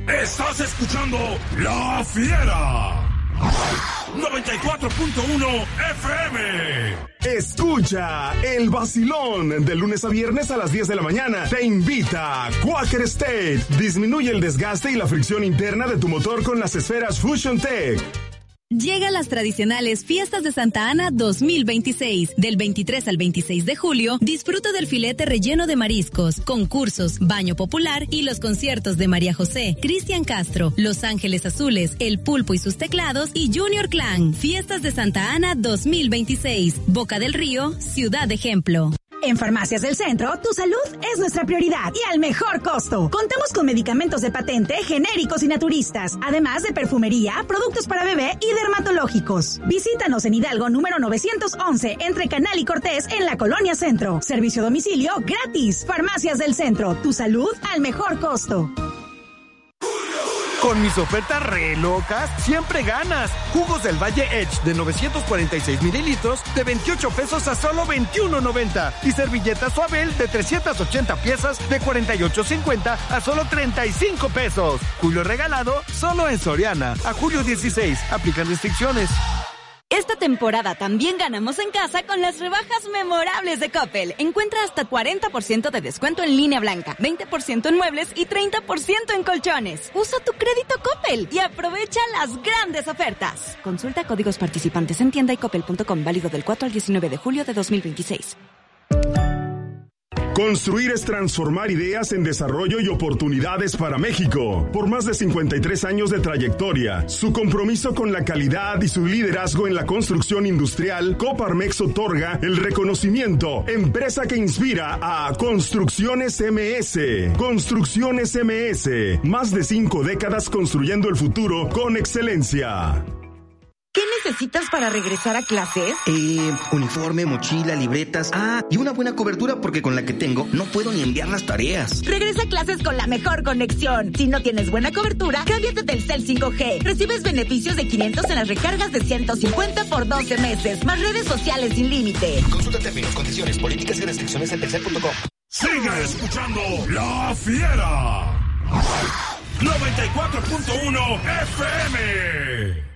Estás escuchando La Fiera. 94.1 FM. Escucha el vacilón de lunes a viernes a las 10 de la mañana. Te invita Quaker State. Disminuye el desgaste y la fricción interna de tu motor con las esferas Fusion Tech. Llegan las tradicionales Fiestas de Santa Ana 2026. Del 23 al 26 de julio, disfruta del filete relleno de mariscos, concursos, baño popular y los conciertos de María José, Cristian Castro, Los Ángeles Azules, El Pulpo y sus teclados y Junior Clan. Fiestas de Santa Ana 2026. Boca del Río, Ciudad Ejemplo. En Farmacias del Centro, tu salud es nuestra prioridad y al mejor costo. Contamos con medicamentos de patente, genéricos y naturistas, además de perfumería, productos para bebé y dermatológicos. Visítanos en Hidalgo número 911, entre Canal y Cortés, en la Colonia Centro. Servicio a domicilio gratis. Farmacias del Centro, tu salud al mejor costo. Con mis ofertas re locas, siempre ganas. Jugos del Valle Edge de 946 mililitros de 28 pesos a solo 21.90. Y servilletas Suabel de 380 piezas de 48.50 a solo 35 pesos. Julio regalado solo en Soriana. A julio 16. Aplican restricciones. Esta temporada también ganamos en casa con las rebajas memorables de Coppel. Encuentra hasta 40% de descuento en línea blanca, 20% en muebles y 30% en colchones. Usa tu crédito Coppel y aprovecha las grandes ofertas. Consulta códigos participantes en tienda y coppel.com, válido del 4 al 19 de julio de 2026. Construir es transformar ideas en desarrollo y oportunidades para México. Por más de 53 años de trayectoria, su compromiso con la calidad y su liderazgo en la construcción industrial, Coparmex otorga el reconocimiento Empresa que inspira a Construcciones MS. Construcciones MS, más de 5 décadas construyendo el futuro con excelencia. ¿Qué necesitas para regresar a clases? Uniforme, mochila, libretas. Y una buena cobertura porque con la que tengo no puedo ni enviar las tareas. Regresa a clases con la mejor conexión. Si no tienes buena cobertura, cámbiate del Telcel 5G. Recibes beneficios de 500 en las recargas de 150 por 12 meses. Más redes sociales sin límite. Consulta términos, condiciones, políticas y restricciones en telcel.com. Sigue escuchando La Fiera. 94.1 FM.